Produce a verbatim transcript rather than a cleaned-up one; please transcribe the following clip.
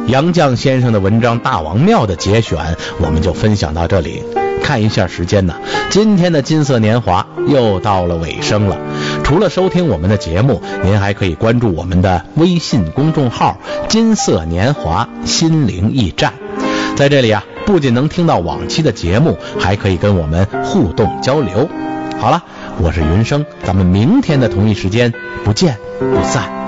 杨绛先生的文章《大王庙》的节选我们就分享到这里。看一下时间呢，今天的金色年华又到了尾声了。除了收听我们的节目，您还可以关注我们的微信公众号金色年华心灵驿站。在这里啊，不仅能听到往期的节目，还可以跟我们互动交流。好了，我是云生，咱们明天的同一时间不见不散。